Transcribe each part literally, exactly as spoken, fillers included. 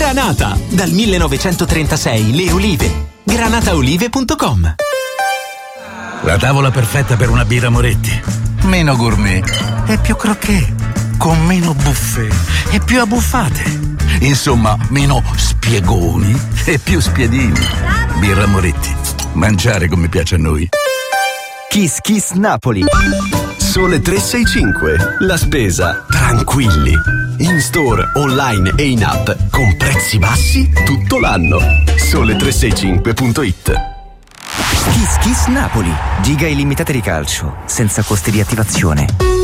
Granata, dal millenovecentotrentasei le olive. granataolive punto com. La tavola perfetta per una birra Moretti. Meno gourmet e più croquet, con meno buffet e più abbuffate. Insomma, meno spiegoni e più spiedini. Birra Moretti. Mangiare come piace a noi. Kiss Kiss Napoli. Sole tre sei cinque. La spesa tranquilli. In store, online e in app con prezzi bassi tutto l'anno. Sole tre sei cinque punto it. Kiss Kiss Napoli. Giga illimitate di calcio, senza costi di attivazione.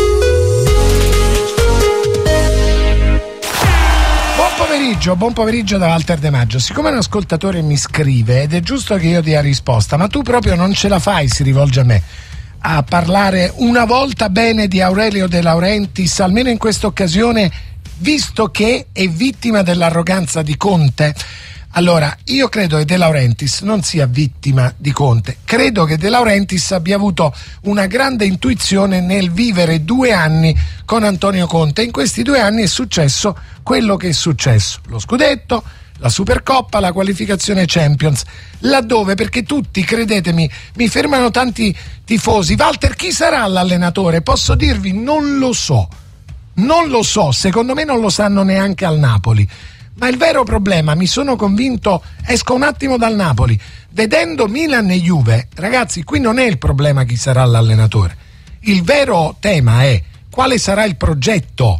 Buon pomeriggio, buon pomeriggio da Walter De Maggio. Siccome un ascoltatore mi scrive, ed è giusto che io dia risposta, ma tu proprio non ce la fai, si rivolge a me, a parlare una volta bene di Aurelio De Laurentiis, almeno in questa occasione, visto che è vittima dell'arroganza di Conte. Allora, io credo che De Laurentiis non sia vittima di Conte, credo che De Laurentiis abbia avuto una grande intuizione nel vivere due anni con Antonio Conte. In questi due anni è successo quello che è successo: lo scudetto, la Supercoppa, la qualificazione Champions, laddove, perché tutti, credetemi, mi fermano tanti tifosi: Walter, chi sarà l'allenatore? Posso dirvi, non lo so, non lo so, secondo me non lo sanno neanche al Napoli. Ma il vero problema, mi sono convinto, esco un attimo dal Napoli, vedendo Milan e Juve, ragazzi, qui non è il problema chi sarà l'allenatore, il vero tema è quale sarà il progetto,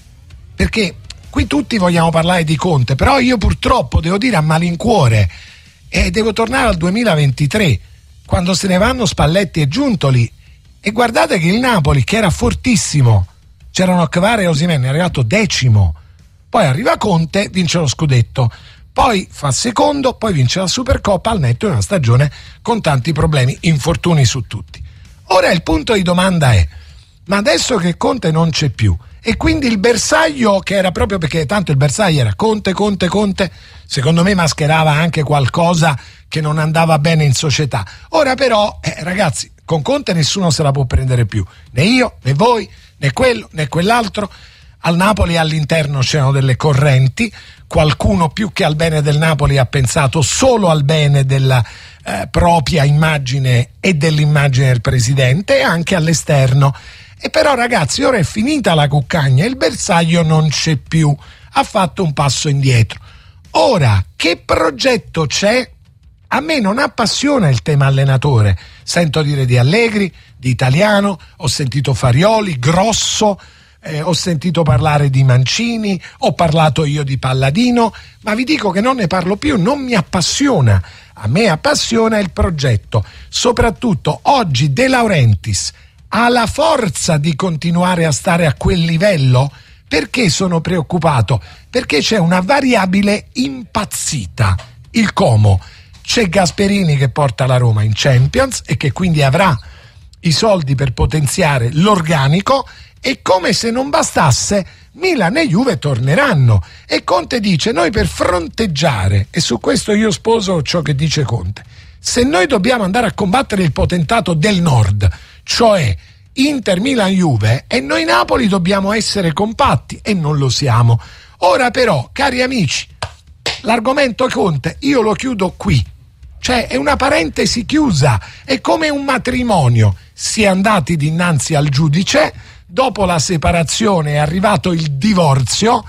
perché qui tutti vogliamo parlare di Conte, però io purtroppo devo dire a malincuore, e devo tornare al duemilaventitré, quando se ne vanno Spalletti e Giuntoli, e guardate che il Napoli, che era fortissimo, c'erano Kvara e Osimhen, è arrivato decimo. Poi arriva Conte, vince lo scudetto, poi fa secondo, poi vince la Supercoppa al netto di una stagione con tanti problemi, infortuni su tutti. Ora il punto di domanda è: ma adesso che Conte non c'è più, e quindi il bersaglio, che era proprio, perché tanto il bersaglio era Conte, Conte, Conte, secondo me mascherava anche qualcosa che non andava bene in società. Ora però, eh, ragazzi, con Conte nessuno se la può prendere più, né io, né voi, né quello, né quell'altro. Al Napoli all'interno c'erano delle correnti, qualcuno più che al bene del Napoli ha pensato solo al bene della eh, propria immagine e dell'immagine del presidente, e anche all'esterno. E però, ragazzi, ora è finita la cuccagna, il bersaglio non c'è più, ha fatto un passo indietro. Ora, che progetto c'è? A me non appassiona il tema allenatore, sento dire di Allegri, di Italiano, ho sentito Farioli, Grosso, Eh, ho sentito parlare di Mancini, ho parlato io di Palladino, ma vi dico che non ne parlo più, non mi appassiona. A me appassiona il progetto. Soprattutto oggi De Laurentiis ha la forza di continuare a stare a quel livello? Perché sono preoccupato? Perché c'è una variabile impazzita, il Como. C'è Gasperini che porta la Roma in Champions e che quindi avrà i soldi per potenziare l'organico, e come se non bastasse Milan e Juve torneranno, e Conte dice: noi per fronteggiare, e su questo io sposo ciò che dice Conte, se noi dobbiamo andare a combattere il potentato del nord, cioè Inter, Milan, Juve, e noi Napoli dobbiamo essere compatti, e non lo siamo. Ora però, cari amici, l'argomento Conte io lo chiudo qui, cioè è una parentesi chiusa, è come un matrimonio, si è andati dinanzi al giudice, dopo la separazione è arrivato il divorzio,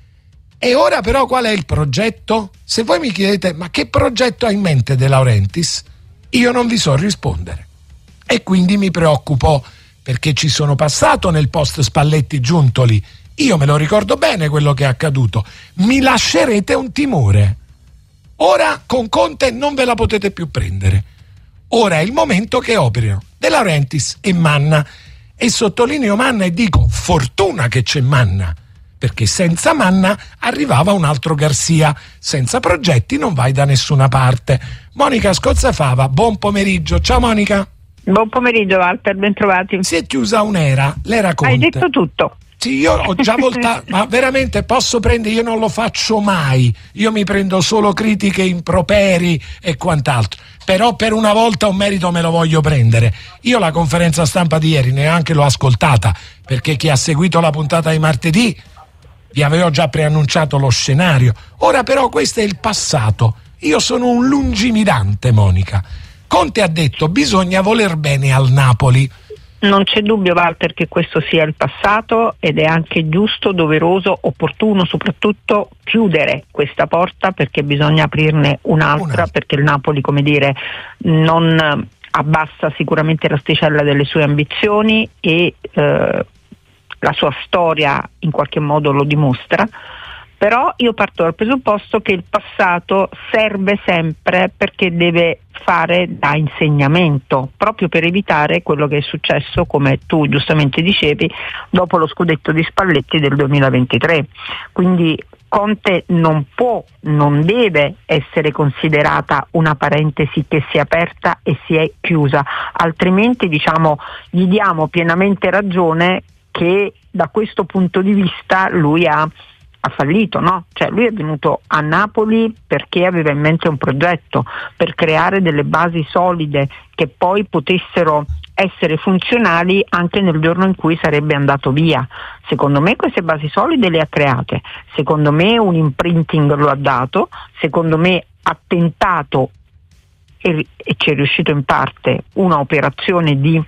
e ora però qual è il progetto? Se voi mi chiedete ma che progetto ha in mente De Laurentiis, io non vi so rispondere, e quindi mi preoccupo, perché ci sono passato nel post Spalletti Giuntoli, io me lo ricordo bene quello che è accaduto, mi lascerete un timore. Ora con Conte non ve la potete più prendere, ora è il momento che operino De Laurentiis e Manna. E sottolineo Manna e dico fortuna che c'è Manna, perché senza Manna arrivava un altro Garcia, senza progetti non vai da nessuna parte. Monica Scozzafava, buon pomeriggio. Ciao Monica. Buon pomeriggio Walter, ben trovati. Si è chiusa un'era, l'era Conte. Hai detto tutto. Sì, io ho già voltato, ma veramente posso prendere, io non lo faccio mai, io mi prendo solo critiche, improperi e quant'altro, però per una volta un merito me lo voglio prendere. Io la conferenza stampa di ieri neanche l'ho ascoltata, perché chi ha seguito la puntata di martedì vi avevo già preannunciato lo scenario. Ora però questo è il passato. Io sono un lungimirante, Monica. Conte ha detto bisogna voler bene al Napoli. Non c'è dubbio, Walter, che questo sia il passato, ed è anche giusto, doveroso, opportuno soprattutto chiudere questa porta, perché bisogna aprirne un'altra, un'altra. Perché il Napoli, come dire, non abbassa sicuramente l'asticella delle sue ambizioni e eh, la sua storia in qualche modo lo dimostra. Però io parto dal presupposto che il passato serve sempre perché deve fare da insegnamento, proprio per evitare quello che è successo, come tu giustamente dicevi, dopo lo scudetto di Spalletti del duemilaventitré. Quindi Conte non può, non deve essere considerata una parentesi che si è aperta e si è chiusa, altrimenti diciamo gli diamo pienamente ragione che da questo punto di vista lui ha ha fallito, no? Cioè lui è venuto a Napoli perché aveva in mente un progetto per creare delle basi solide che poi potessero essere funzionali anche nel giorno in cui sarebbe andato via. Secondo me queste basi solide le ha create, secondo me un imprinting lo ha dato, secondo me ha tentato e, e ci è riuscito in parte una operazione di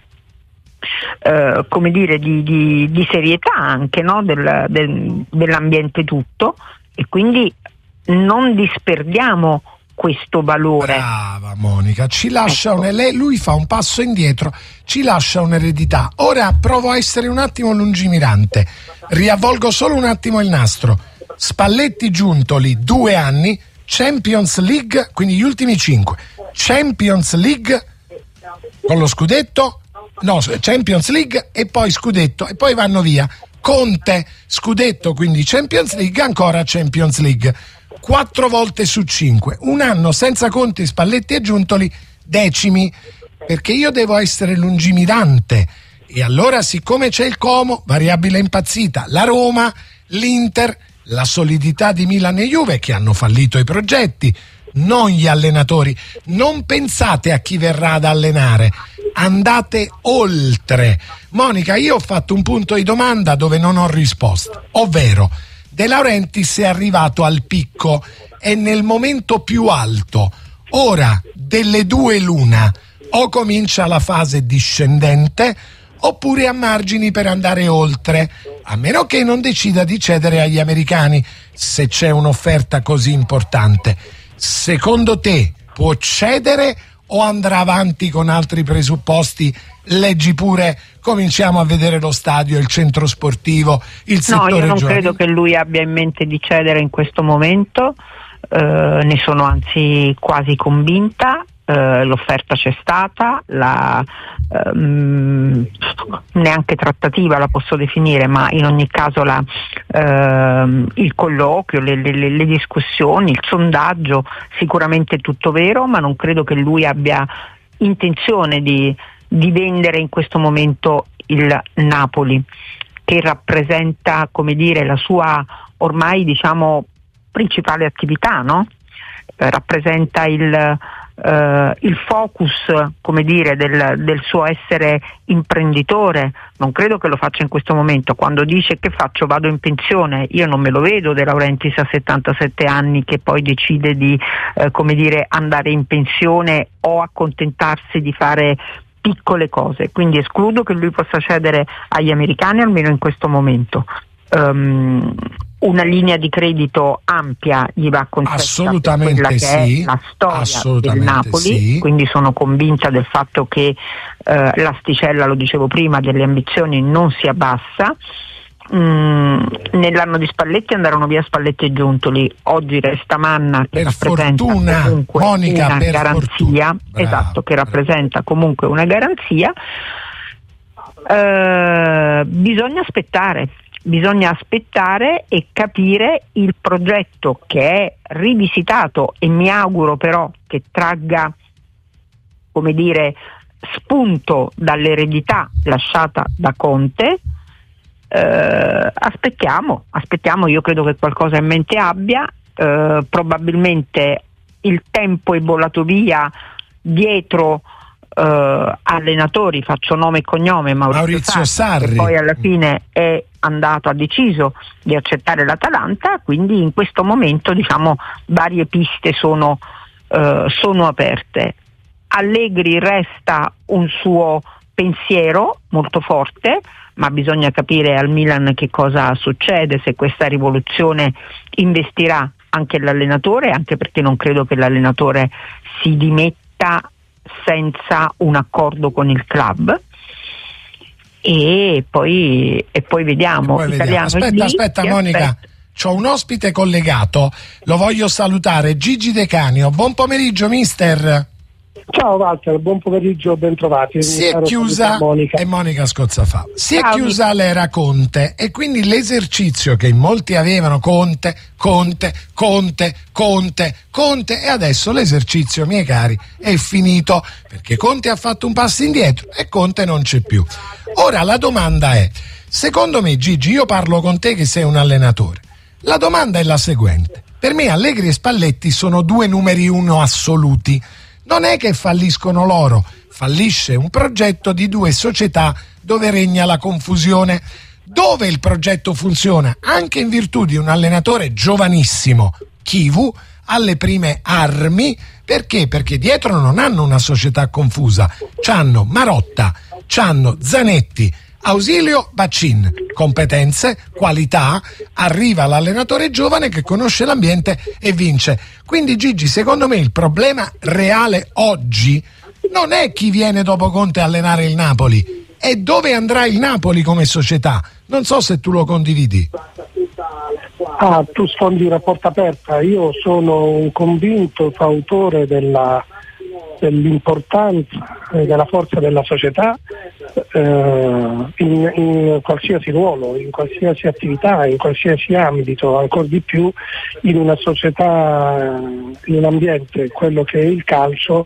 Uh, come dire di, di, di serietà anche, no? del, del, dell'ambiente tutto, e quindi non disperdiamo questo valore. Brava Monica, ci lascia ecco. un, lei, lui fa un passo indietro, ci lascia un'eredità. Ora provo a essere un attimo lungimirante, riavvolgo solo un attimo il nastro. Spalletti Giuntoli, due anni, Champions League, quindi gli ultimi cinque, Champions League con lo scudetto, no, Champions League e poi scudetto, e poi vanno via. Conte, scudetto, quindi Champions League, ancora Champions League, quattro volte su cinque. Un anno senza Conte, Spalletti e Giuntoli, decimi, perché io devo essere lungimirante. E allora, siccome c'è il Como, variabile impazzita, la Roma, l'Inter, la solidità di Milan e Juve che hanno fallito i progetti, non gli allenatori. Non pensate a chi verrà ad allenare, andate oltre. Monica, io ho fatto un punto di domanda dove non ho risposta, ovvero De Laurentiis è arrivato al picco, è nel momento più alto. Ora, delle due l'una, o comincia la fase discendente oppure a margini per andare oltre, a meno che non decida di cedere agli americani se c'è un'offerta così importante. Secondo te può cedere o andrà avanti con altri presupposti? Leggi pure, cominciamo a vedere lo stadio, il centro sportivo, il settore No, io non giovanile. credo che lui abbia in mente di cedere in questo momento, eh, ne sono anzi quasi convinta. Uh, l'offerta c'è stata, la um, neanche trattativa la posso definire, ma in ogni caso la, uh, il colloquio, le, le, le discussioni, il sondaggio, sicuramente tutto vero, ma non credo che lui abbia intenzione di, di vendere in questo momento il Napoli, che rappresenta, come dire, la sua ormai diciamo principale attività, no? Eh, rappresenta il Uh, il focus, come dire, del, del suo essere imprenditore. Non credo che lo faccia in questo momento. Quando dice che faccio, vado in pensione, io non me lo vedo De Laurentiis a settantasette anni che poi decide di uh, come dire andare in pensione o accontentarsi di fare piccole cose, quindi escludo che lui possa cedere agli americani almeno in questo momento. Um, una linea di credito ampia gli va concessa, assolutamente per quella che sì, è la storia del Napoli, sì. Quindi sono convinta del fatto che eh, l'asticella, lo dicevo prima, delle ambizioni non si abbassa. Mm, nell'anno di Spalletti andarono via Spalletti e Giuntoli, oggi resta Manna che per rappresenta fortuna, comunque Monica, una per garanzia, esatto, che rappresenta comunque una garanzia. Eh, bisogna aspettare Bisogna aspettare e capire il progetto che è rivisitato, e mi auguro però che tragga, come dire, spunto dall'eredità lasciata da Conte. Eh, aspettiamo, aspettiamo, io credo che qualcosa in mente abbia, eh, probabilmente il tempo è volato via dietro eh, allenatori, faccio nome e cognome, Maurizio, Maurizio Sarri, Sarri, che poi alla fine è andato, ha deciso di accettare l'Atalanta, quindi in questo momento diciamo varie piste sono, eh, sono aperte. Allegri resta un suo pensiero molto forte, ma bisogna capire al Milan che cosa succede, se questa rivoluzione investirà anche l'allenatore, anche perché non credo che l'allenatore si dimetta senza un accordo con il club. E poi, e poi vediamo. E poi vediamo. Aspetta, lì, aspetta Monica, c'ho un ospite collegato, lo voglio salutare, Gigi De Canio. Buon pomeriggio mister. Ciao Walter, buon pomeriggio, ben trovati. Si è chiusa Monica. E Monica Scozzafava. Si è Ciao, chiusa l'era Conte e quindi l'esercizio che in molti avevano Conte, Conte, Conte, Conte, Conte e adesso l'esercizio, miei cari, è finito perché Conte ha fatto un passo indietro e Conte non c'è più. Ora la domanda è, secondo me Gigi, io parlo con te che sei un allenatore, la domanda è la seguente: per me Allegri e Spalletti sono due numeri uno assoluti. Non è che falliscono loro, fallisce un progetto di due società dove regna la confusione, dove il progetto funziona anche in virtù di un allenatore giovanissimo, Chivu, alle prime armi. Perché? Perché dietro non hanno una società confusa, c'hanno Marotta, c'hanno Zanetti, Ausilio, Baccin, competenze, qualità, arriva l'allenatore giovane che conosce l'ambiente e vince. Quindi Gigi, secondo me il problema reale oggi non è chi viene dopo Conte a allenare il Napoli, è dove andrà il Napoli come società. Non so se tu lo condividi. Ah, tu sfondi una porta aperta. Io sono un convinto fautore della dell'importanza e della forza della società eh, in, in qualsiasi ruolo, in qualsiasi attività, in qualsiasi ambito, ancor di più in una società, in un ambiente, quello che è il calcio,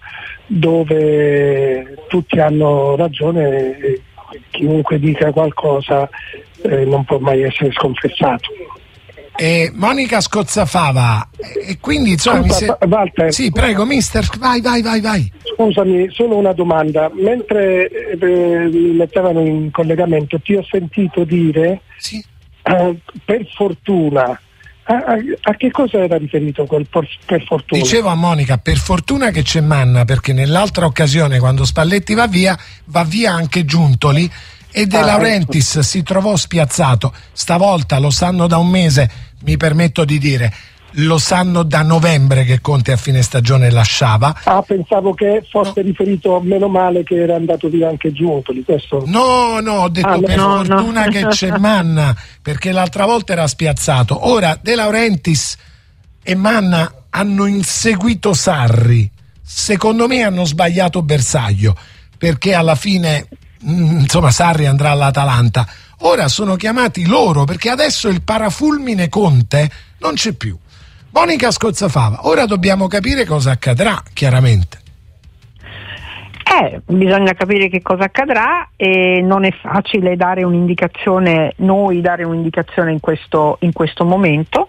dove tutti hanno ragione e chiunque dica qualcosa eh, non può mai essere sconfessato. E Monica Scozzafava, e quindi insomma Scusa, mi se... Walter, sì, prego mister, vai vai vai vai. Scusami, solo una domanda. Mentre eh, mi mettevano in collegamento ti ho sentito dire sì. eh, per fortuna. A, a, a che cosa era riferito quel por, per fortuna? Dicevo a Monica, per fortuna che c'è Manna, perché nell'altra occasione quando Spalletti va via, va via anche Giuntoli e De Laurentiis ah, si trovò spiazzato. Stavolta lo sanno da un mese, mi permetto di dire, lo sanno da novembre che Conte a fine stagione lasciava. Ah, pensavo che fosse no. riferito, meno male che era andato via anche Giuntoli. Questo... No, no, ho detto ah, per no, fortuna no. che c'è Manna, perché l'altra volta era spiazzato. Ora De Laurentiis e Manna hanno inseguito Sarri. Secondo me hanno sbagliato bersaglio, perché alla fine insomma Sarri andrà all'Atalanta. Ora sono chiamati loro, perché adesso il parafulmine Conte non c'è più. Monica Scozzafava, ora dobbiamo capire cosa accadrà, chiaramente. Eh, bisogna capire che cosa accadrà e non è facile dare un'indicazione, noi dare un'indicazione in questo, in questo momento.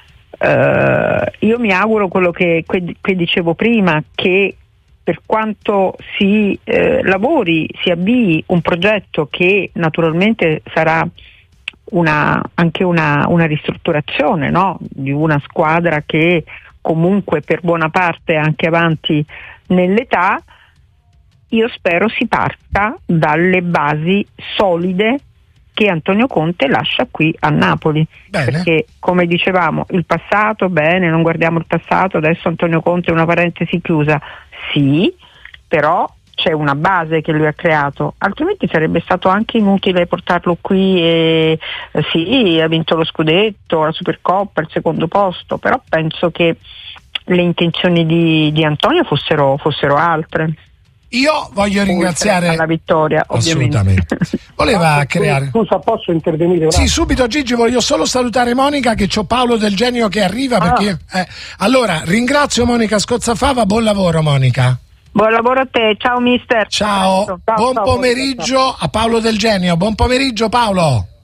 Eh, io mi auguro quello che, che dicevo prima, che per quanto si eh, lavori, si avvii un progetto che naturalmente sarà una, anche una, una ristrutturazione, no? Di una squadra che comunque per buona parte è anche avanti nell'età, io spero si parta dalle basi solide che Antonio Conte lascia qui a Napoli. Bene. Perché come dicevamo il passato, bene, non guardiamo il passato, adesso Antonio Conte è una parentesi chiusa. Sì, però c'è una base che lui ha creato, altrimenti sarebbe stato anche inutile portarlo qui e eh, sì, ha vinto lo scudetto, la Supercoppa, il secondo posto, però penso che le intenzioni di, di Antonio fossero, fossero altre. Io voglio ringraziare la vittoria, assolutamente. Voleva creare. Scusa, posso intervenire? Sì, subito Gigi, voglio solo salutare Monica, che c'ho Paolo Del Genio che arriva ah. perché eh. allora ringrazio Monica Scozzafava, buon lavoro Monica. Buon lavoro a te, ciao mister. Ciao, ciao buon ciao, pomeriggio ciao. A Paolo Del Genio, buon pomeriggio Paolo.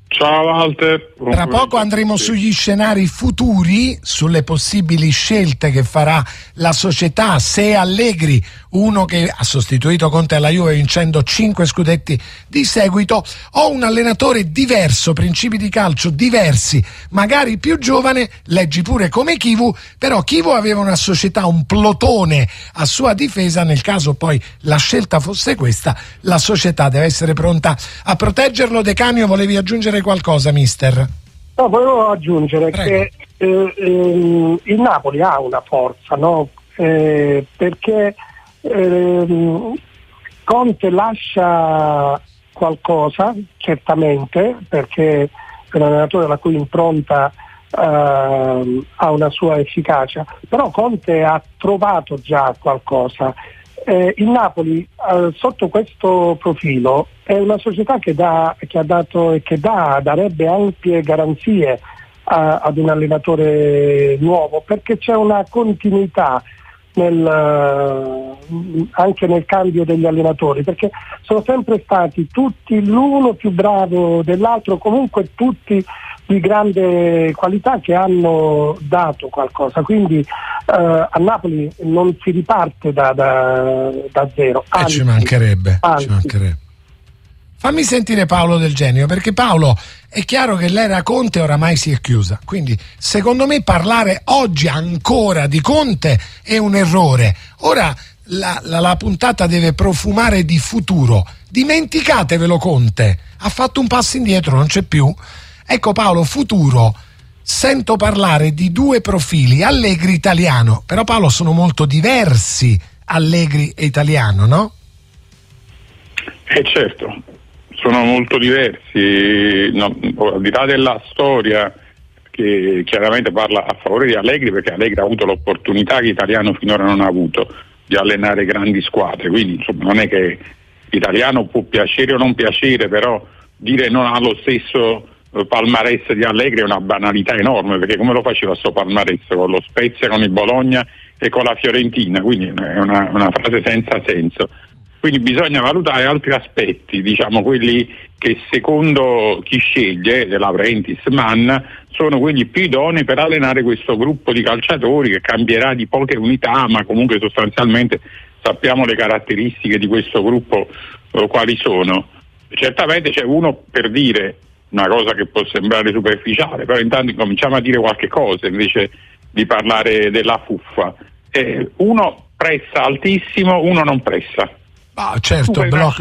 Ciao Walter. Tra poco andremo sugli scenari futuri, sulle possibili scelte che farà la società se Allegri, uno che ha sostituito Conte alla Juve vincendo cinque scudetti di seguito, o un allenatore diverso, principi di calcio diversi, magari più giovane, leggi pure come Chivu, però Chivu aveva una società, un plotone a sua difesa, nel caso poi la scelta fosse questa, la società deve essere pronta a proteggerlo. De Canio, volevi aggiungere qualcosa, mister? No, volevo aggiungere Prego. che eh, eh, il Napoli ha una forza, no? Eh, perché eh, Conte lascia qualcosa, certamente, perché è un allenatore la cui impronta eh, ha una sua efficacia, però Conte ha trovato già qualcosa. Eh, il Napoli eh, sotto questo profilo è una società che, dà, che ha dato e che dà, darebbe ampie garanzie a, ad un allenatore nuovo, perché c'è una continuità nel, anche nel cambio degli allenatori, perché sono sempre stati tutti l'uno più bravo dell'altro, comunque tutti di grande qualità che hanno dato qualcosa, quindi eh, a Napoli non si riparte da, da, da zero. Anzi, eh, ci mancherebbe, ci mancherebbe. Fammi sentire Paolo Del Genio, perché Paolo, è chiaro che l'era Conte oramai si è chiusa, quindi secondo me parlare oggi ancora di Conte è un errore. Ora la, la, la puntata deve profumare di futuro. Dimenticatevelo Conte, ha fatto un passo indietro, non c'è più. Ecco Paolo, futuro, sento parlare di due profili, Allegri italiano, però Paolo sono molto diversi Allegri e italiano, no? Eh certo, sono molto diversi, no, al di là della storia che chiaramente parla a favore di Allegri, perché Allegri ha avuto l'opportunità che Italiano finora non ha avuto di allenare grandi squadre, quindi insomma non è che Italiano può piacere o non piacere, però dire non ha lo stesso palmarès di Allegri è una banalità enorme, perché come lo faceva sto palmarès con lo Spezia, con il Bologna e con la Fiorentina, quindi è una, una frase senza senso. Quindi bisogna valutare altri aspetti, diciamo quelli che secondo chi sceglie, De Laurentiis, Mann, sono quelli più idonei per allenare questo gruppo di calciatori che cambierà di poche unità, ma comunque sostanzialmente sappiamo le caratteristiche di questo gruppo eh, quali sono. Certamente c'è uno, per dire una cosa che può sembrare superficiale, però intanto cominciamo a dire qualche cosa invece di parlare della fuffa. Eh, uno pressa altissimo, uno non pressa. Ah, certo, blocco,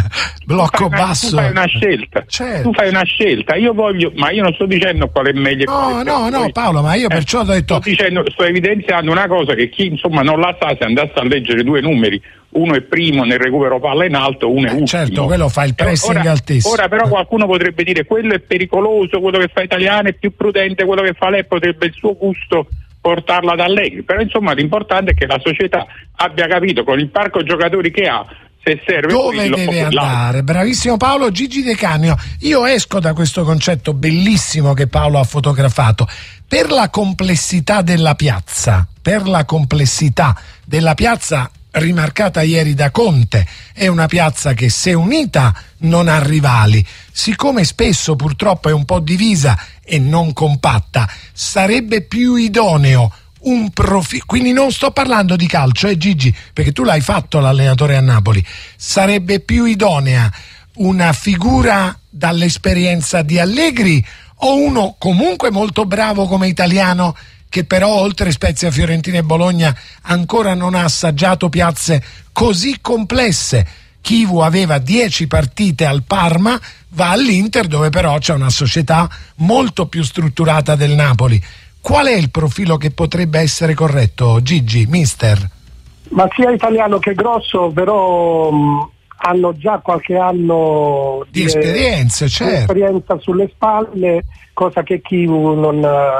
blocco tu una, basso. Tu fai una scelta, certo. tu fai una scelta. Io voglio, ma io non sto dicendo qual è meglio. No, no, no, Paolo, ma io perciò ho detto. Sto dicendo, sto evidenziando una cosa che chi insomma non la sa, se andasse a leggere due numeri, uno è primo nel recupero palla in alto, uno è eh, ultimo. Certo, quello fa il pressing ora, altissimo. Ora però qualcuno potrebbe dire quello è pericoloso, quello che fa Italiano è più prudente, quello che fa lei potrebbe il suo gusto portarla da Allegri. Però insomma l'importante è che la società abbia capito con il parco giocatori che ha se serve dove quello, deve andare. Bravissimo Paolo. Gigi De Canio, io esco da questo concetto bellissimo che Paolo ha fotografato per la complessità della piazza, per la complessità della piazza rimarcata ieri da Conte. È una piazza che se unita non ha rivali, siccome spesso purtroppo è un po' divisa e non compatta, sarebbe più idoneo un profilo, quindi non sto parlando di calcio, eh Gigi, perché tu l'hai fatto l'allenatore a Napoli, sarebbe più idonea una figura dall'esperienza di Allegri o uno comunque molto bravo come Italiano che però oltre Spezia, Fiorentina e Bologna ancora non ha assaggiato piazze così complesse? Chivu aveva dieci partite al Parma, va all'Inter dove però c'è una società molto più strutturata del Napoli. Qual è il profilo che potrebbe essere corretto, Gigi, mister? Ma sia Italiano che Grosso però mh, hanno già qualche anno di, di esperienza, certo. di esperienza sulle spalle, cosa che Chivu non,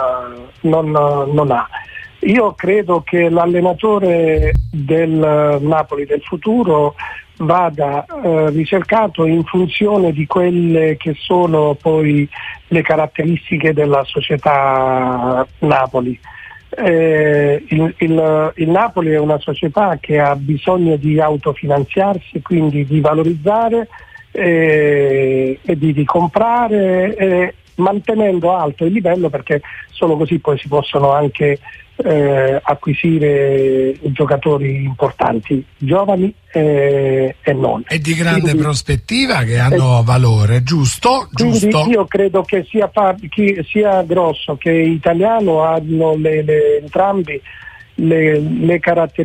non, non ha. Io credo che l'allenatore del Napoli del futuro vada eh, ricercato in funzione di quelle che sono poi le caratteristiche della società Napoli. Eh, il, il, il Napoli è una società che ha bisogno di autofinanziarsi, quindi di valorizzare e, e di, di comprare, e mantenendo alto il livello, perché solo così poi si possono anche eh, acquisire giocatori importanti, giovani eh, e non. E di grande quindi, prospettiva, che hanno eh, valore, giusto? Quindi giusto? Io credo che sia, chi, sia Grosso che Italiano hanno le, le, entrambi le, le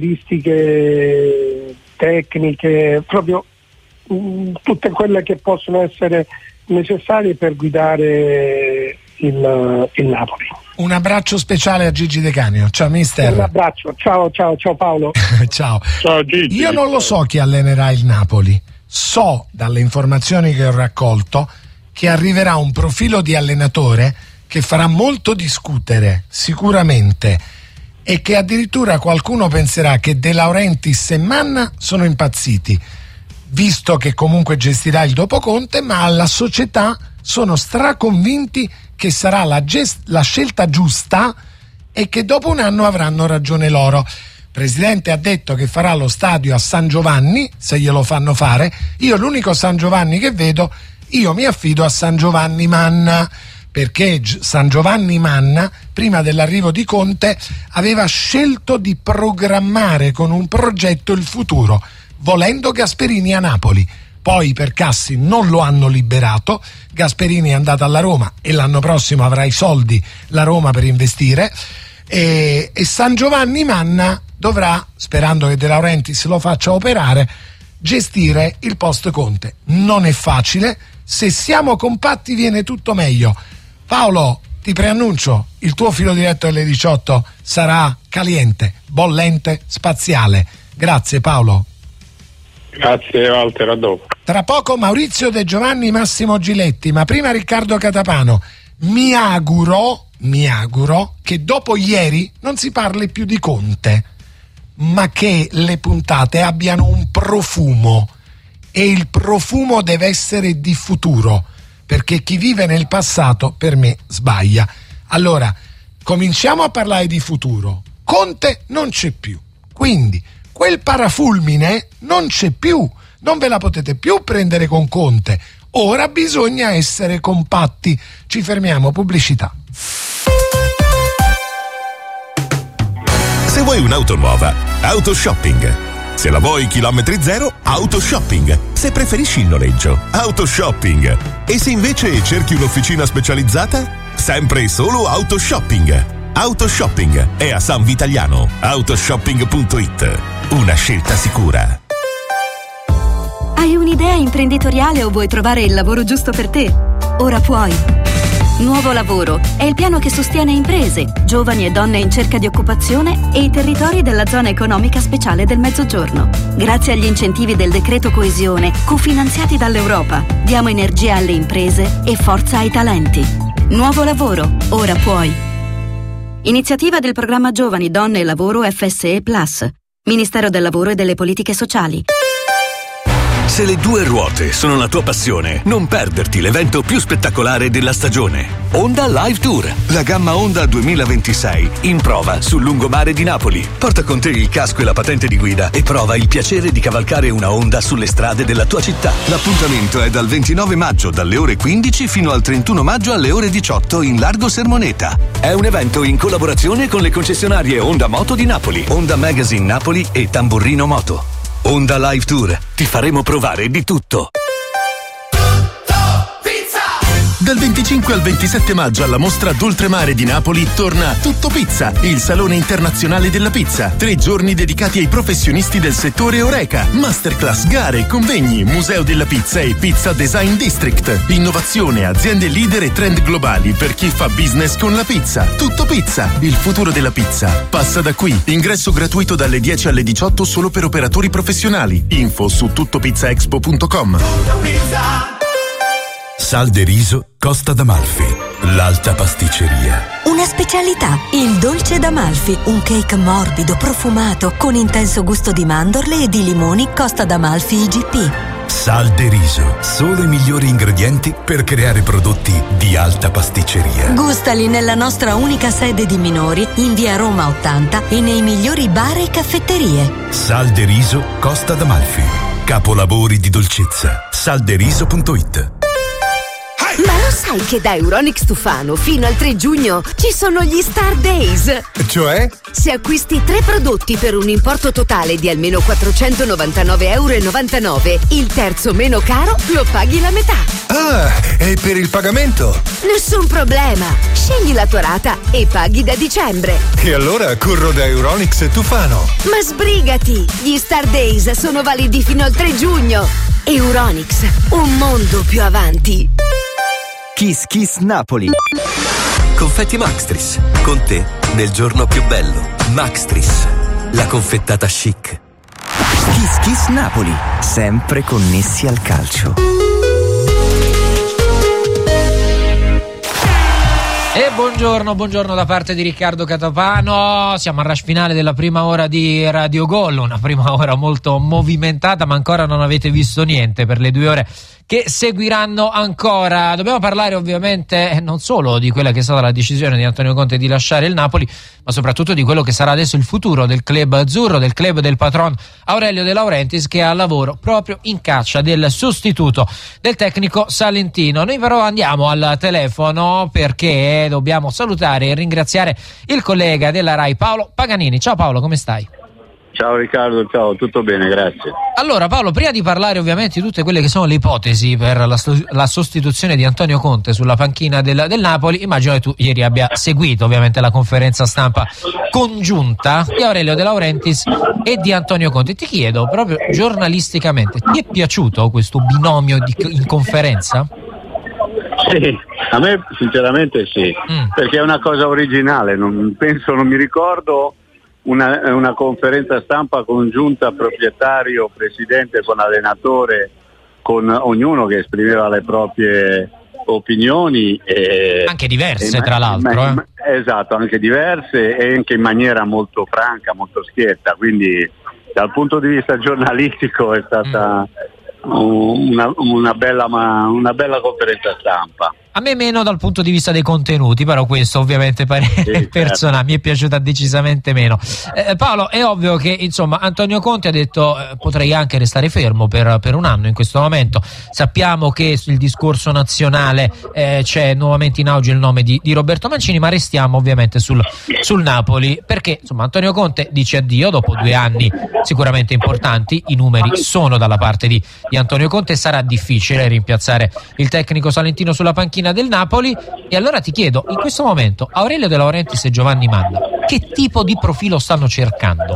caratteristiche tecniche, proprio mh, tutte quelle che possono essere necessarie per guidare il, il Napoli. Un abbraccio speciale a Gigi De Canio. Ciao mister. Un abbraccio, ciao ciao ciao Paolo. Ciao. Ciao Gigi. Io non lo so chi allenerà il Napoli. So dalle informazioni che ho raccolto che arriverà un profilo di allenatore che farà molto discutere, sicuramente, e che addirittura qualcuno penserà che De Laurentiis e Manna sono impazziti, visto che comunque gestirà il dopo Conte, ma alla società sono straconvinti che sarà la, gest- la scelta giusta e che dopo un anno avranno ragione loro. Il presidente ha detto che farà lo stadio a San Giovanni, se glielo fanno fare. Io l'unico San Giovanni che vedo, io mi affido a San Giovanni Manna, perché San Giovanni Manna, prima dell'arrivo di Conte, aveva scelto di programmare con un progetto il futuro, volendo Gasperini a Napoli. Poi per Cassi non lo hanno liberato, Gasperini è andato alla Roma e l'anno prossimo avrà i soldi la Roma per investire, e, e San Giovanni Manna dovrà, sperando che De Laurentiis lo faccia operare, gestire il post Conte. Non è facile, se siamo compatti viene tutto meglio. Paolo, ti preannuncio, il tuo filo diretto alle diciotto sarà caliente, bollente, spaziale. Grazie Paolo. Grazie Walter, a dopo. Tra poco Maurizio De Giovanni, Massimo Giletti, ma prima Riccardo Catapano. Mi auguro, mi auguro che dopo ieri non si parli più di Conte, ma che le puntate abbiano un profumo, e il profumo deve essere di futuro, perché chi vive nel passato per me sbaglia. Allora, cominciamo a parlare di futuro. Conte non c'è più, quindi quel parafulmine non c'è più, non ve la potete più prendere con Conte. Ora bisogna essere compatti. Ci fermiamo, pubblicità. Se vuoi un'auto nuova, Autoshopping. Se la vuoi chilometri zero, Autoshopping. Se preferisci il noleggio, Autoshopping. E se invece cerchi un'officina specializzata, sempre e solo Autoshopping. Autoshopping è a San Vitaliano. Autoshopping punto it. Una scelta sicura. Hai un'idea imprenditoriale o vuoi trovare il lavoro giusto per te? Ora puoi. Nuovo Lavoro è il piano che sostiene imprese, giovani e donne in cerca di occupazione e i territori della zona economica speciale del Mezzogiorno. Grazie agli incentivi del decreto coesione, cofinanziati dall'Europa, diamo energia alle imprese e forza ai talenti. Nuovo Lavoro, ora puoi. Iniziativa del programma Giovani, Donne e Lavoro F S E Plus, Ministero del Lavoro e delle Politiche Sociali. Se le due ruote sono la tua passione, non perderti l'evento più spettacolare della stagione. Honda Live Tour, la gamma Honda duemilaventisei, in prova sul lungomare di Napoli. Porta con te il casco e la patente di guida e prova il piacere di cavalcare una Honda sulle strade della tua città. L'appuntamento è dal ventinove maggio dalle ore quindici fino al trentuno maggio alle ore diciotto in Largo Sermoneta. È un evento in collaborazione con le concessionarie Honda Moto di Napoli, Honda Magazine Napoli e Tamburrino Moto. Honda Live Tour, ti faremo provare di tutto. Dal venticinque al ventisette maggio alla mostra d'Oltremare di Napoli torna Tutto Pizza, il salone internazionale della pizza. Tre giorni dedicati ai professionisti del settore Oreca. Masterclass, gare, convegni, museo della pizza e Pizza Design District. Innovazione, aziende leader e trend globali per chi fa business con la pizza. Tutto Pizza, il futuro della pizza. Passa da qui. Ingresso gratuito dalle dieci alle diciotto solo per operatori professionali. Info su tuttopizzaexpo punto com. Sal de riso Costa d'Amalfi, l'alta pasticceria. Una specialità, il dolce d'Amalfi, un cake morbido, profumato, con intenso gusto di mandorle e di limoni Costa d'Amalfi I G P. Sal de riso, solo i migliori ingredienti per creare prodotti di alta pasticceria. Gustali nella nostra unica sede di Minori, in via Roma ottanta e nei migliori bar e caffetterie. Sal de riso Costa d'Amalfi. Capolavori di dolcezza. Salderiso punto it. Ma lo sai che da Euronics Tufano fino al tre giugno ci sono gli Star Days? Cioè? Se acquisti tre prodotti per un importo totale di almeno quattrocentonovantanove virgola novantanove euro, il terzo meno caro lo paghi la metà. Ah, e per il pagamento? Nessun problema. Scegli la tua rata e paghi da dicembre. E allora corro da Euronics Tufano. Ma sbrigati! Gli Star Days sono validi fino al tre giugno. Euronics, un mondo più avanti. Kiss Kiss Napoli. Confetti Maxtris, con te nel giorno più bello. Maxtris, la confettata chic. Kiss Kiss Napoli, sempre connessi al calcio. E buongiorno, buongiorno da parte di Riccardo Catapano. Siamo al rush finale della prima ora di Radio Gol, una prima ora molto movimentata, ma ancora non avete visto niente per le due ore che seguiranno ancora. Dobbiamo parlare ovviamente non solo di quella che è stata la decisione di Antonio Conte di lasciare il Napoli, ma soprattutto di quello che sarà adesso il futuro del club azzurro, del club del patron Aurelio De Laurentiis, che è al lavoro proprio in caccia del sostituto del tecnico salentino. Noi però andiamo al telefono perché dobbiamo salutare e ringraziare il collega della Rai Paolo Paganini. Ciao Paolo, come stai? Ciao Riccardo, ciao, tutto bene, grazie. Allora Paolo, prima di parlare ovviamente di tutte quelle che sono le ipotesi per la, la sostituzione di Antonio Conte sulla panchina del, del Napoli, immagino che tu ieri abbia seguito ovviamente la conferenza stampa congiunta di Aurelio De Laurentiis e di Antonio Conte. Ti chiedo proprio giornalisticamente, ti è piaciuto questo binomio di, in conferenza? Sì, a me sinceramente sì, mm. perché è una cosa originale, non penso, non mi ricordo Una, una conferenza stampa congiunta proprietario, presidente con allenatore, con ognuno che esprimeva le proprie opinioni e, anche diverse e, tra l'altro ma, eh. ma, esatto, anche diverse e anche in maniera molto franca, molto schietta, quindi dal punto di vista giornalistico è stata mm. una, una, bella, una bella conferenza stampa. A me meno dal punto di vista dei contenuti, però questo ovviamente parere sì, personale, certo. Mi è piaciuta decisamente meno. Eh, Paolo, è ovvio che insomma Antonio Conte ha detto eh, potrei anche restare fermo per, per un anno in questo momento. Sappiamo che sul discorso nazionale eh, c'è nuovamente in auge il nome di, di Roberto Mancini, ma restiamo ovviamente sul, sul Napoli, perché insomma Antonio Conte dice addio dopo due anni sicuramente importanti, i numeri sono dalla parte di, di Antonio Conte, sarà difficile rimpiazzare il tecnico salentino sulla panchina del Napoli. E allora ti chiedo, in questo momento Aurelio De Laurentiis e Giovanni Manna che tipo di profilo stanno cercando?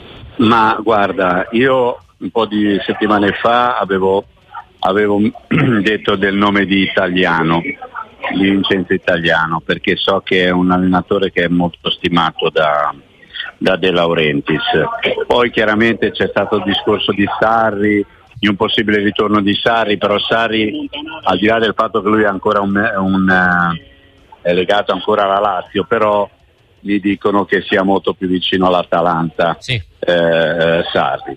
Ma guarda, io un po' di settimane fa avevo, avevo detto del nome di Italiano, di Vincenzo Italiano, perché so che è un allenatore che è molto stimato da, da De Laurentiis. Poi chiaramente c'è stato il discorso di Sarri, di un possibile ritorno di Sarri, però Sarri, al di là del fatto che lui è ancora un, un uh, è legato ancora alla Lazio, però mi dicono che sia molto più vicino all'Atalanta, sì. eh, Sarri.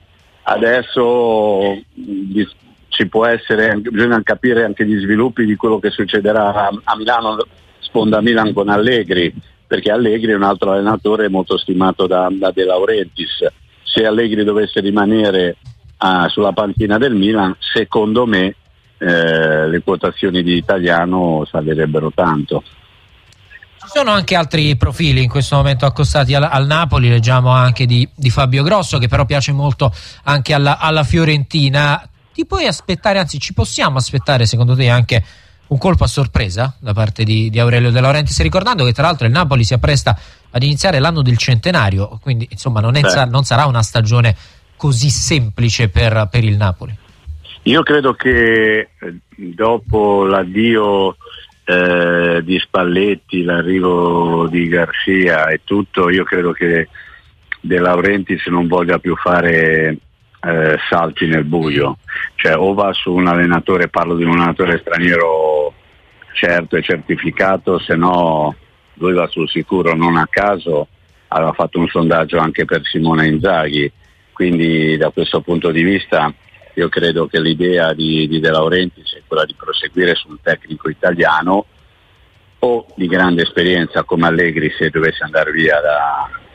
Adesso mh, ci può essere, bisogna capire anche gli sviluppi di quello che succederà a, a Milano, sponda Milan con Allegri, perché Allegri è un altro allenatore molto stimato da, da De Laurentiis. Se Allegri dovesse rimanere Ah, sulla panchina del Milan, secondo me eh, le quotazioni di Italiano salirebbero tanto. Ci sono anche altri profili in questo momento accostati al, al Napoli, leggiamo anche di, di Fabio Grosso, che però piace molto anche alla, alla Fiorentina. Ti puoi aspettare, anzi ci possiamo aspettare secondo te anche un colpo a sorpresa da parte di, di Aurelio De Laurentiis, ricordando che tra l'altro il Napoli si appresta ad iniziare l'anno del centenario, quindi insomma non, è, non sarà una stagione così semplice per, per il Napoli. Io credo che dopo l'addio eh, di Spalletti, l'arrivo di Garcia e tutto, io credo che De Laurentiis non voglia più fare eh, salti nel buio, cioè o va su un allenatore, parlo di un allenatore straniero certo e certificato, se no lui va sul sicuro. Non a caso aveva fatto un sondaggio anche per Simone Inzaghi. Quindi da questo punto di vista io credo che l'idea di, di De Laurentiis è quella di proseguire su un tecnico italiano o di grande esperienza come Allegri, se dovesse andare via da,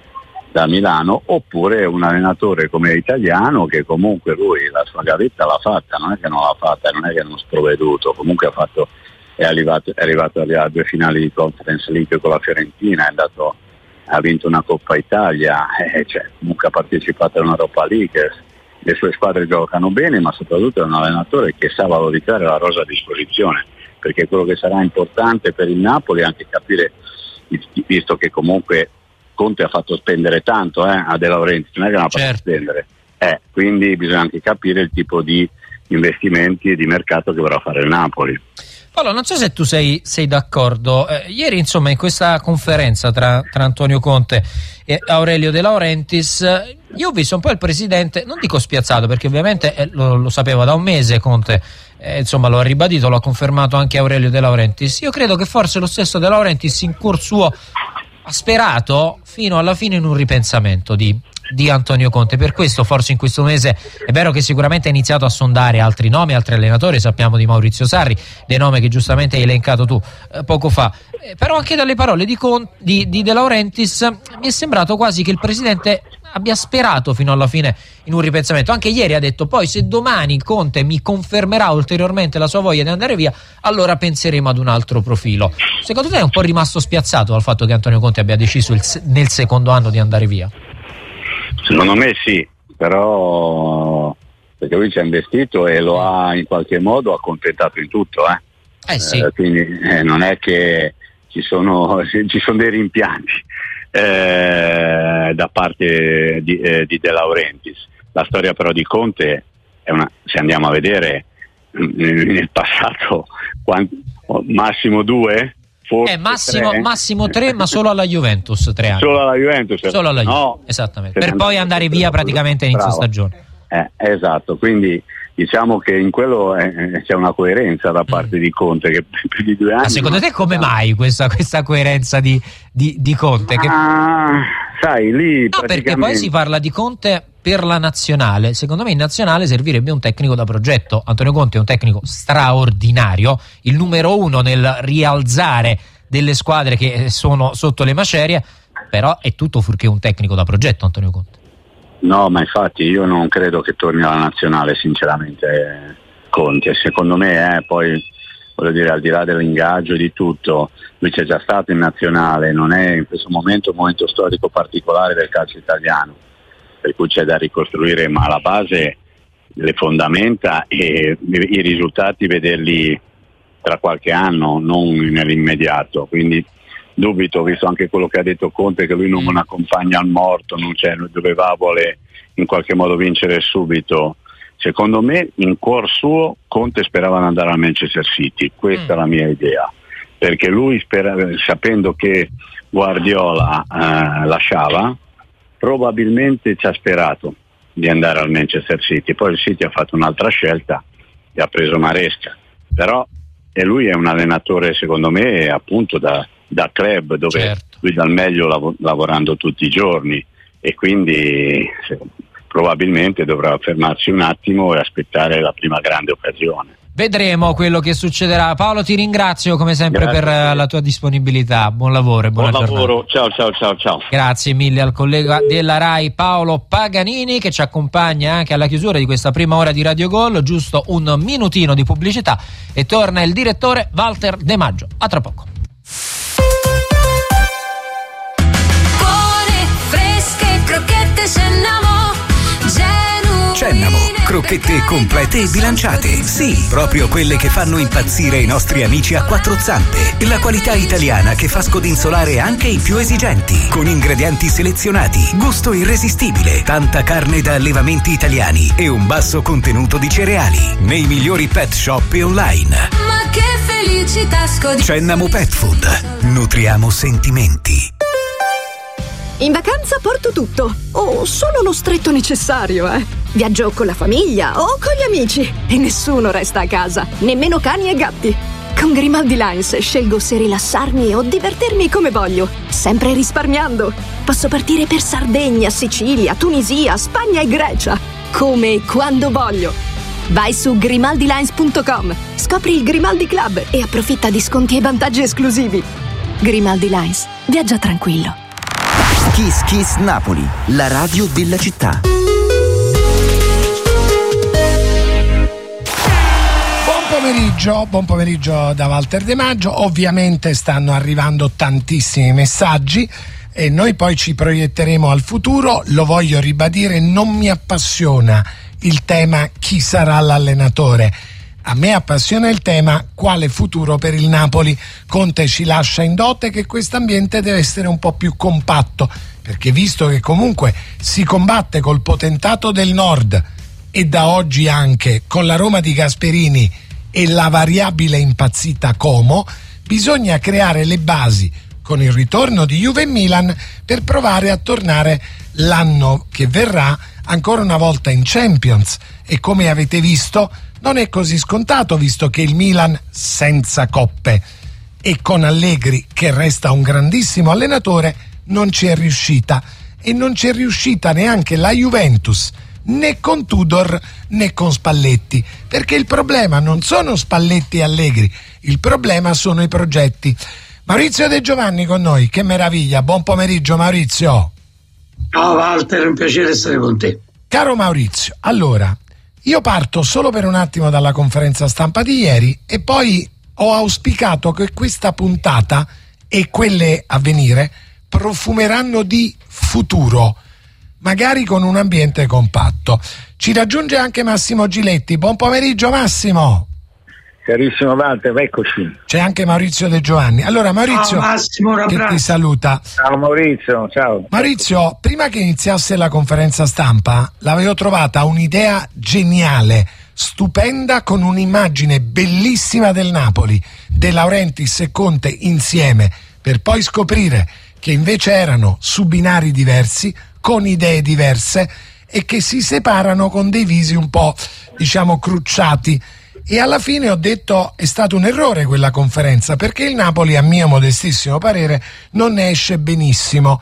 da Milano, oppure un allenatore come Italiano che comunque lui la sua gavetta l'ha fatta, non è che non l'ha fatta, non è che non ha sprovveduto, comunque ha fatto, è arrivato, è arrivato alle due finali di Conference League con la Fiorentina, è andato, ha vinto una Coppa Italia, eh, cioè, comunque ha partecipato a un'Europa League, le sue squadre giocano bene, ma soprattutto è un allenatore che sa valorizzare la rosa a disposizione, perché quello che sarà importante per il Napoli è anche capire, visto che comunque Conte ha fatto spendere tanto eh, a De Laurentiis, non è che non ha fatto certo. spendere, eh, quindi bisogna anche capire il tipo di investimenti e di mercato che vorrà fare il Napoli. Paolo, non so se tu sei, sei d'accordo, eh, ieri insomma in questa conferenza tra, tra Antonio Conte e Aurelio De Laurentiis io ho visto un po' il presidente, non dico spiazzato perché ovviamente eh, lo, lo sapeva da un mese Conte, eh, insomma lo ha ribadito, lo ha confermato anche Aurelio De Laurentiis. Io credo che forse lo stesso De Laurentiis in cuor suo ha sperato fino alla fine in un ripensamento di, di Antonio Conte. Per questo forse in questo mese è vero che sicuramente ha iniziato a sondare altri nomi, altri allenatori, sappiamo di Maurizio Sarri, dei nomi che giustamente hai elencato tu eh, poco fa, eh, però anche dalle parole di, Con, di, di De Laurentiis mi è sembrato quasi che il presidente abbia sperato fino alla fine in un ripensamento. Anche ieri ha detto poi se domani Conte mi confermerà ulteriormente la sua voglia di andare via, allora penseremo ad un altro profilo. Secondo te è un po' rimasto spiazzato dal fatto che Antonio Conte abbia deciso il, nel secondo anno di andare via? Secondo me sì, però perché lui ci ha investito e lo ha in qualche modo accontentato in tutto, eh, eh sì. eh, quindi eh, non è che ci sono, ci sono dei rimpianti eh, da parte di, eh, di De Laurentiis. La storia però di Conte è una, se andiamo a vedere nel passato quanti, massimo due forse eh, massimo, tre. massimo tre, ma solo alla Juventus tre anni. Solo alla Juventus, solo alla Juventus. No, esattamente. Per poi andare via praticamente a inizio stagione. Eh, esatto, quindi diciamo che in quello eh, c'è una coerenza da parte mm. di Conte che per i due anni. Ma secondo te come mai questa, questa coerenza di, di, di Conte? Ma, che... sai, lì no, praticamente... perché poi si parla di Conte per la nazionale. Secondo me in nazionale servirebbe un tecnico da progetto. Antonio Conte è un tecnico straordinario, il numero uno nel rialzare delle squadre che sono sotto le macerie, però è tutto fuorché un tecnico da progetto Antonio Conte. No, ma infatti io non credo che torni alla nazionale sinceramente Conte, secondo me eh, poi voglio dire al di là dell'ingaggio e di tutto, lui c'è già stato in nazionale, non è in questo momento un momento storico particolare del calcio italiano, per cui c'è da ricostruire, ma alla base le fondamenta e i risultati vederli tra qualche anno, non nell'immediato, quindi dubito, visto anche quello che ha detto Conte, che lui non accompagna al morto, non c'è, dove va vuole in qualche modo vincere subito. Secondo me in cuor suo Conte sperava di andare al Manchester City, questa mm. è la mia idea, perché lui sperava, sapendo che Guardiola eh, lasciava, probabilmente ci ha sperato di andare al Manchester City, poi il City ha fatto un'altra scelta e ha preso Maresca, però e lui è un allenatore secondo me appunto da da club dove certo. lui dà il meglio lav- lavorando tutti i giorni e quindi se, probabilmente dovrà fermarsi un attimo e aspettare la prima grande occasione. Vedremo quello che succederà. Paolo, ti ringrazio come sempre Grazie. per la tua disponibilità. Buon lavoro e buona Buon giornata. lavoro, ciao ciao ciao ciao. Grazie mille al collega della Rai Paolo Paganini che ci accompagna anche alla chiusura di questa prima ora di Radio Gol. Giusto un minutino di pubblicità e torna il direttore Walter De Maggio. A tra poco. Cennamo, crocchette complete e bilanciate. Sì, proprio quelle che fanno impazzire i nostri amici a quattro zampe. La qualità italiana che fa scodinzolare anche i più esigenti. Con ingredienti selezionati, gusto irresistibile, tanta carne da allevamenti italiani e un basso contenuto di cereali. Nei migliori pet shop e online. Ma che felicità scodinzolare. Cennamo Pet Food. Nutriamo sentimenti. In vacanza porto tutto, o solo lo stretto necessario, eh. Viaggio con la famiglia o con gli amici e nessuno resta a casa, nemmeno cani e gatti. Con Grimaldi Lines scelgo se rilassarmi o divertirmi come voglio, sempre risparmiando. Posso partire per Sardegna, Sicilia, Tunisia, Spagna e Grecia, come e quando voglio. Vai su grimaldi lines punto com, scopri il Grimaldi Club e approfitta di sconti e vantaggi esclusivi. Grimaldi Lines, viaggia tranquillo. Kiss Kiss Napoli, la radio della città. Buon pomeriggio, buon pomeriggio da Walter De Maggio. Ovviamente stanno arrivando tantissimi messaggi e noi poi ci proietteremo al futuro. Lo voglio ribadire, non mi appassiona il tema chi sarà l'allenatore. A me appassiona il tema quale futuro per il Napoli. Conte ci lascia in dote che quest'ambiente deve essere un po' più compatto, perché visto che comunque si combatte col potentato del Nord e da oggi anche con la Roma di Gasperini e la variabile impazzita Como, bisogna creare le basi con il ritorno di Juve e Milan per provare a tornare l'anno che verrà ancora una volta in Champions. E come avete visto non è così scontato, visto che il Milan senza coppe e con Allegri che resta un grandissimo allenatore non ci è riuscita, e non ci è riuscita neanche la Juventus, né con Tudor né con Spalletti, perché il problema non sono Spalletti e Allegri, il problema sono i progetti. Maurizio De Giovanni con noi, che meraviglia, buon pomeriggio Maurizio. Ciao Walter, è un piacere essere con te. Caro Maurizio, allora io parto solo per un attimo dalla conferenza stampa di ieri e poi ho auspicato che questa puntata e quelle a venire profumeranno di futuro, magari con un ambiente compatto. Ci raggiunge anche Massimo Giletti. Buon pomeriggio Massimo. Carissimo Walter, eccoci. C'è anche Maurizio De Giovanni. Allora Maurizio, ciao, Massimo, che ti saluta. Ciao Maurizio, ciao. Maurizio, prima che iniziasse la conferenza stampa l'avevo trovata un'idea geniale, stupenda, con un'immagine bellissima del Napoli, De Laurentiis e Conte insieme, per poi scoprire che invece erano su binari diversi, con idee diverse e che si separano con dei visi un po', diciamo, crucciati. E alla fine ho detto è stato un errore quella conferenza, perché il Napoli, a mio modestissimo parere, non ne esce benissimo.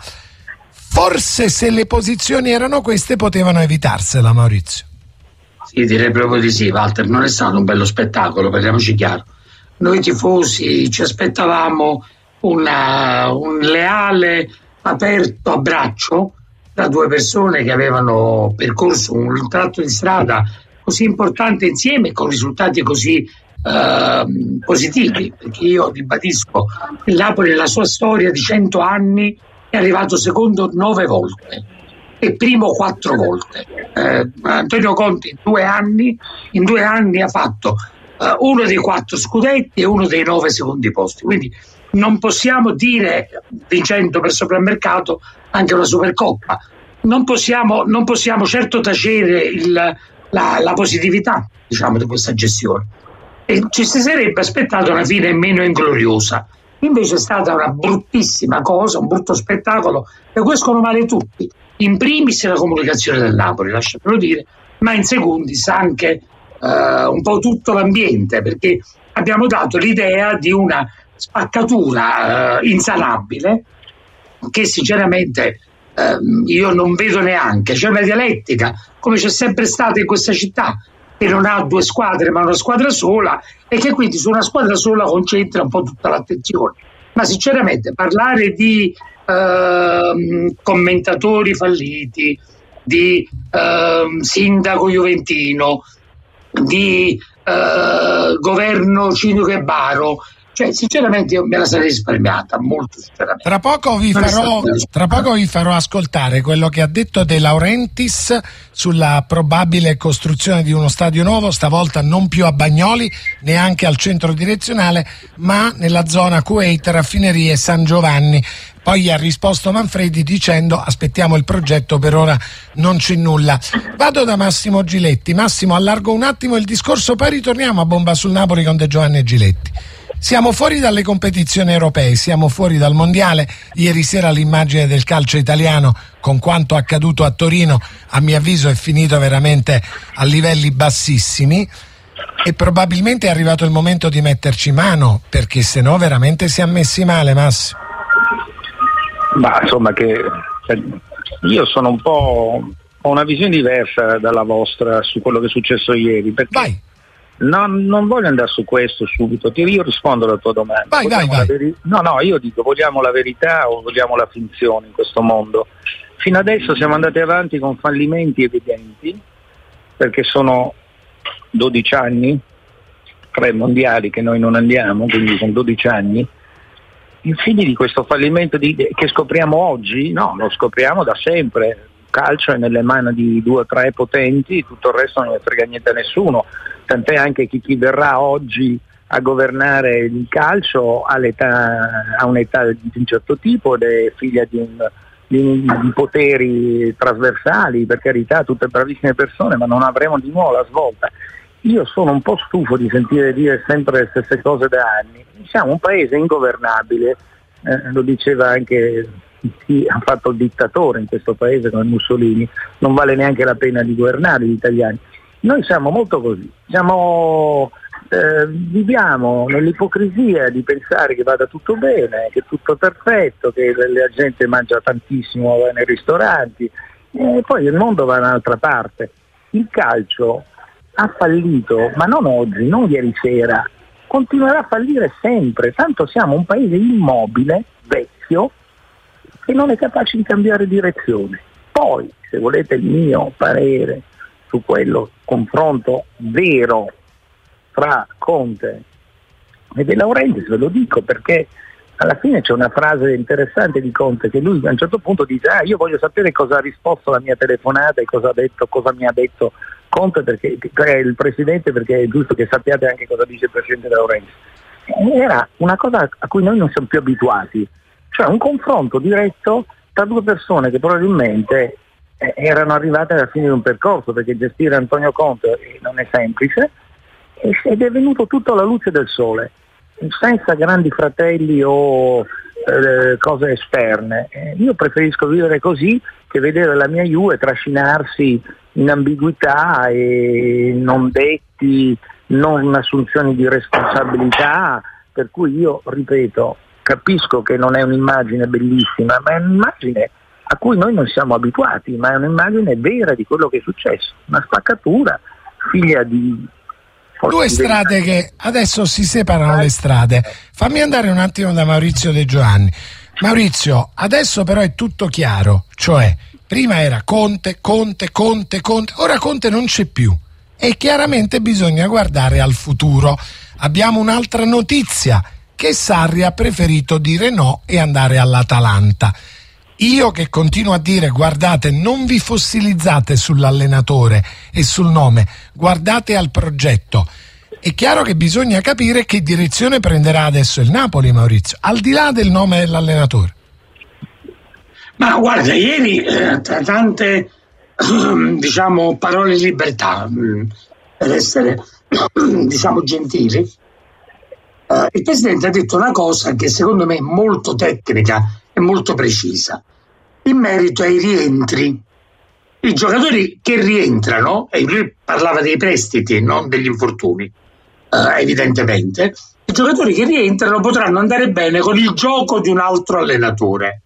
Forse se le posizioni erano queste potevano evitarsela, Maurizio. Sì, direi proprio di sì, Walter. Non è stato un bello spettacolo, parliamoci chiaro. Noi tifosi ci aspettavamo una, un leale, aperto abbraccio da due persone che avevano percorso un tratto di strada così importante insieme, con risultati così eh, positivi, perché io ribadisco, il Napoli nella sua storia di cento anni è arrivato secondo nove volte e primo quattro volte. eh, Antonio Conte in due anni in due anni ha fatto eh, uno dei quattro scudetti e uno dei nove secondi posti, quindi non possiamo dire, vincendo per sopravmercato anche una Supercoppa, non possiamo, non possiamo certo tacere il La, la positività, diciamo, di questa gestione, e ci si sarebbe aspettato una fine meno ingloriosa. Invece è stata una bruttissima cosa, un brutto spettacolo, e questo male tutti, in primis la comunicazione del Napoli, lasciamelo dire, ma in secundis anche eh, un po' tutto l'ambiente, perché abbiamo dato l'idea di una spaccatura eh, insanabile che sinceramente eh, io non vedo neanche. C'è una dialettica, come c'è sempre stata in questa città, che non ha due squadre ma una squadra sola, e che quindi su una squadra sola concentra un po' tutta l'attenzione. Ma sinceramente parlare di eh, commentatori falliti, di eh, sindaco juventino, di eh, governo cinico e baro, cioè sinceramente io me la sarei risparmiata molto sinceramente. Tra poco vi farò, tra poco vi farò ascoltare quello che ha detto De Laurentiis sulla probabile costruzione di uno stadio nuovo, stavolta non più a Bagnoli, neanche al centro direzionale, ma nella zona Kuwait, Raffinerie San Giovanni. Poi ha risposto Manfredi dicendo aspettiamo il progetto, per ora non c'è nulla. Vado da Massimo Giletti. Massimo, allargo un attimo il discorso, poi ritorniamo a bomba sul Napoli con De Giovanni e Giletti. Siamo fuori dalle competizioni europee, siamo fuori dal mondiale. Ieri sera l'immagine del calcio italiano, con quanto accaduto a Torino, a mio avviso è finito veramente a livelli bassissimi, e probabilmente è arrivato il momento di metterci mano, perché se no veramente si è messi male, Massimo. Ma insomma, che cioè, io sono un po', ho una visione diversa dalla vostra su quello che è successo ieri, perché Vai. No, non voglio andare su questo subito, io rispondo alla tua domanda. Vai, vai, vai. Veri- no, no, io dico, vogliamo la verità o vogliamo la finzione in questo mondo? Fino adesso siamo andati avanti con fallimenti evidenti, perché sono dodici anni, tre mondiali che noi non andiamo, quindi sono dodici anni. I figli di questo fallimento di, che scopriamo oggi, no, lo scopriamo da sempre. Il calcio è nelle mani di due o tre potenti, tutto il resto non ne frega niente a nessuno. Tant'è anche che chi verrà oggi a governare il calcio ha, l'età, ha un'età di un certo tipo ed è figlia di, un, di, un, di poteri trasversali, per carità, tutte bravissime persone, ma non avremo di nuovo la svolta. Io sono un po' stufo di sentire dire sempre le stesse cose da anni. Siamo un paese ingovernabile, eh, lo diceva anche chi ha fatto il dittatore in questo paese come Mussolini, non vale neanche la pena di governare gli italiani. Noi siamo molto così, siamo, eh, viviamo nell'ipocrisia di pensare che vada tutto bene, che è tutto perfetto, che la gente mangia tantissimo nei ristoranti, e poi il mondo va da un'altra parte. Il calcio ha fallito, ma non oggi, non ieri sera, continuerà a fallire sempre, tanto siamo un paese immobile, vecchio, che non è capace di cambiare direzione. Poi, se volete il mio parere su quello confronto vero tra Conte e De Laurentiis, ve lo dico perché alla fine c'è una frase interessante di Conte che lui a un certo punto dice: ah, io voglio sapere cosa ha risposto alla mia telefonata e cosa ha detto, cosa mi ha detto Conte, perché è il presidente, perché è giusto che sappiate anche cosa dice il presidente De Laurentiis. Era una cosa a cui noi non siamo più abituati, cioè un confronto diretto tra due persone che probabilmente eh, erano arrivate alla fine di un percorso, perché gestire Antonio Conte non è semplice, ed è venuto tutto alla luce del sole, senza grandi fratelli o eh, cose esterne. Eh, io preferisco vivere così che vedere la mia Juve trascinarsi in ambiguità e non detti, non assunzioni di responsabilità, per cui io ripeto, capisco che non è un'immagine bellissima, ma è un'immagine a cui noi non siamo abituati, ma è un'immagine vera di quello che è successo, una spaccatura figlia di due strade che adesso si separano le strade. Fammi andare un attimo da Maurizio De Giovanni. Maurizio, adesso però è tutto chiaro, cioè prima era Conte, Conte, Conte, Conte, ora Conte non c'è più e chiaramente bisogna guardare al futuro. Abbiamo un'altra notizia, che Sarri ha preferito dire no e andare all'Atalanta. Io che continuo a dire, guardate, non vi fossilizzate sull'allenatore e sul nome, guardate al progetto. È chiaro che bisogna capire che direzione prenderà adesso il Napoli, Maurizio, al di là del nome dell'allenatore. Ma guarda, ieri eh, tra tante diciamo parole di libertà, per essere diciamo gentili, eh, il Presidente ha detto una cosa che secondo me è molto tecnica e molto precisa in merito ai rientri. I giocatori che rientrano, e lui parlava dei prestiti, non degli infortuni, eh, evidentemente, i giocatori che rientrano potranno andare bene con il gioco di un altro allenatore.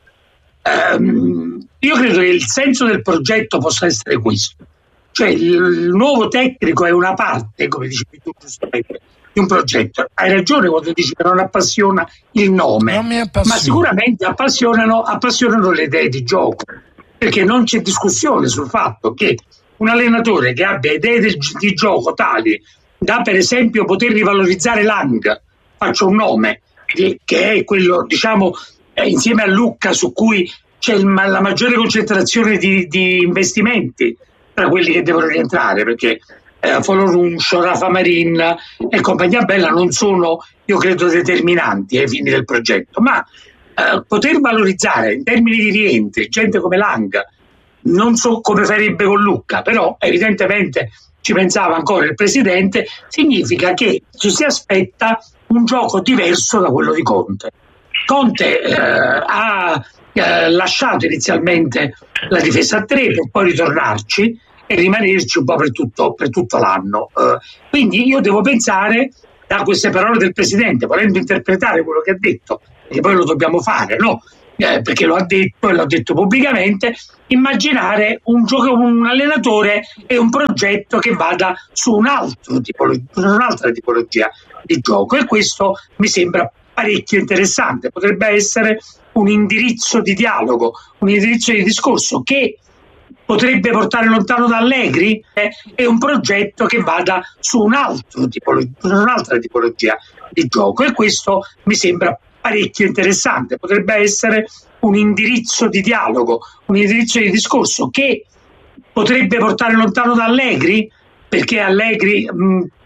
Um, io credo che il senso del progetto possa essere questo, cioè il, il nuovo tecnico è una parte, come dicevi tu giustamente, di un progetto. Hai ragione quando dici che non appassiona il nome, non mi appassiona, ma sicuramente appassionano, appassionano le idee di gioco, perché non c'è discussione sul fatto che un allenatore che abbia idee di, di gioco tali da per esempio poter rivalorizzare Lang, faccio un nome che, che è quello diciamo insieme a Lucca su cui c'è il, la maggiore concentrazione di, di investimenti tra quelli che devono rientrare, perché eh, Foloruncio, Rafa Marin e compagnia bella non sono, io credo, determinanti ai fini del progetto, ma eh, poter valorizzare in termini di rientri gente come Lang, non so come farebbe con Lucca, però evidentemente ci pensava ancora il Presidente, significa che ci si aspetta un gioco diverso da quello di Conte. Conte eh, ha eh, lasciato inizialmente la difesa a tre per poi ritornarci e rimanerci un po' per tutto, per tutto l'anno. Uh, quindi io devo pensare, da queste parole del Presidente, volendo interpretare quello che ha detto, perché poi lo dobbiamo fare, no? eh, perché lo ha detto e l'ho detto pubblicamente, immaginare un, gioco, un allenatore e un progetto che vada su, un altro tipologia, su un'altra tipologia di gioco, e questo mi sembra parecchio interessante. Potrebbe essere un indirizzo di dialogo, un indirizzo di discorso che potrebbe portare lontano da Allegri, eh, è un progetto che vada su, un altro tipologia, su un'altra tipologia di gioco, e questo mi sembra parecchio interessante. Potrebbe essere un indirizzo di dialogo, un indirizzo di discorso che potrebbe portare lontano da Allegri, perché Allegri mh,